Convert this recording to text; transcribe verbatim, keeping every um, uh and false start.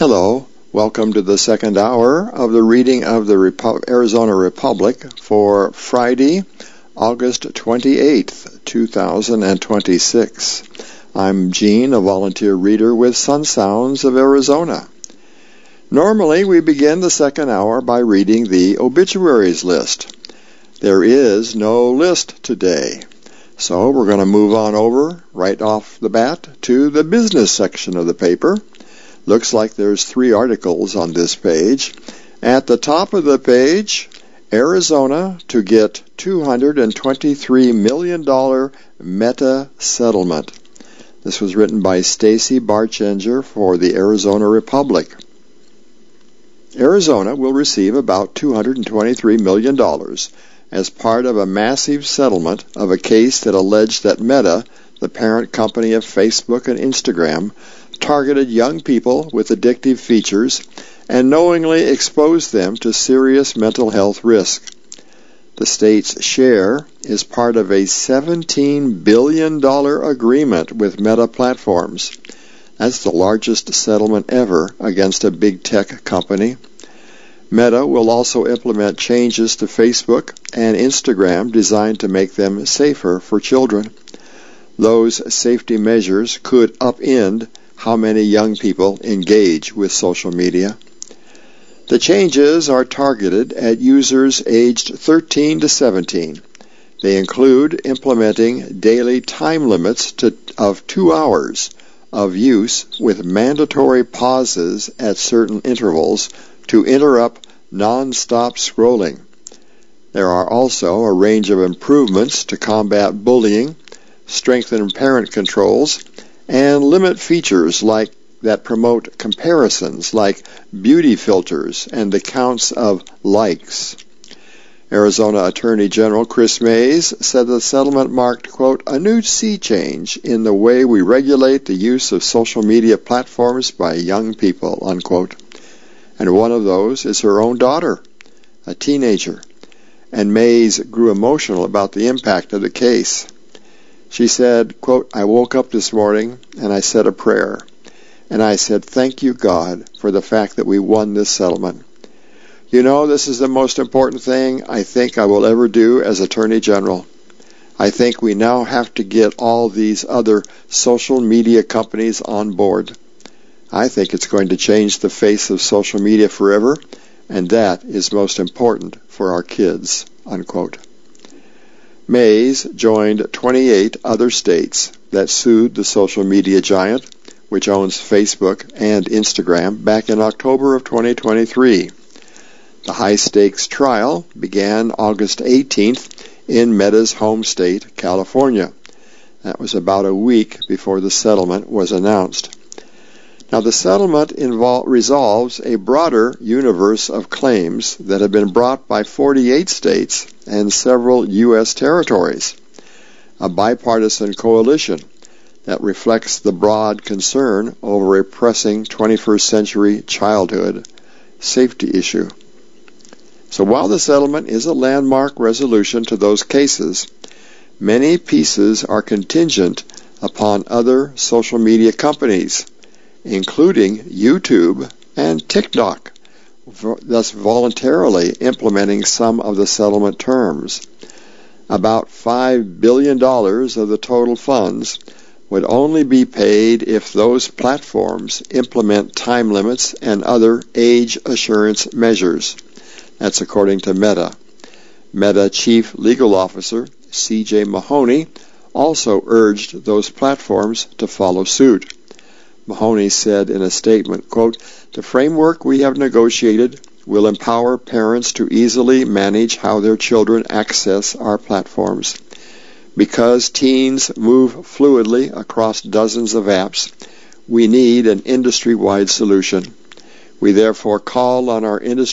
Hello, welcome to the second hour of the reading of the Repu- Arizona Republic for Friday, August twenty-eighth, two thousand twenty-six. I'm Gene, a volunteer reader with Sun Sounds of Arizona. Normally, we begin the second hour by reading the obituaries list. There is no list today, so we're going to move on over right off the bat to the business section of the paper. Looks like there's three articles on this page. At the top of the page, Arizona to get two hundred twenty-three million dollars Meta settlement. This was written by Stacy Barchenger for the Arizona Republic. Arizona will receive about two hundred twenty-three million dollars as part of a massive settlement of a case that alleged that Meta, the parent company of Facebook and Instagram, targeted young people with addictive features and knowingly exposed them to serious mental health risk. The state's share is part of a seventeen billion dollars agreement with Meta Platforms. That's the largest settlement ever against a big tech company. Meta will also implement changes to Facebook and Instagram designed to make them safer for children. Those safety measures could upend how many young people engage with social media. The changes are targeted at users aged thirteen to seventeen. They include implementing daily time limits to, of two hours of use with mandatory pauses at certain intervals to interrupt non-stop scrolling. There are also a range of improvements to combat bullying, strengthen parent controls, and limit features like that promote comparisons like beauty filters and the counts of likes. Arizona Attorney General Chris Mays said the settlement marked, quote, a new sea change in the way we regulate the use of social media platforms by young people, unquote. And one of those is her own daughter, a teenager. And Mays grew emotional about the impact of the case. She said, quote, I woke up this morning and I said a prayer. And I said, thank you, God, for the fact that we won this settlement. You know, this is the most important thing I think I will ever do as Attorney General. I think we now have to get all these other social media companies on board. I think it's going to change the face of social media forever, and that is most important for our kids, unquote. Mays joined twenty-eight other states that sued the social media giant, which owns Facebook and Instagram, back in October of twenty twenty-three. The high-stakes trial began August eighteenth in Meta's home state, California. That was about a week before the settlement was announced. Now, the settlement invol- resolves a broader universe of claims that have been brought by forty-eight states and several U S territories, a bipartisan coalition that reflects the broad concern over a pressing twenty-first century childhood safety issue. So while the settlement is a landmark resolution to those cases, many pieces are contingent upon other social media companies, including YouTube and TikTok, thus voluntarily implementing some of the settlement terms. About five billion dollars of the total funds would only be paid if those platforms implement time limits and other age assurance measures. That's according to Meta. Meta Chief Legal Officer C J Mahoney also urged those platforms to follow suit. Mahoney said in a statement, quote, the framework we have negotiated will empower parents to easily manage how their children access our platforms. Because teens move fluidly across dozens of apps, we need an industry-wide solution. We therefore call on our industry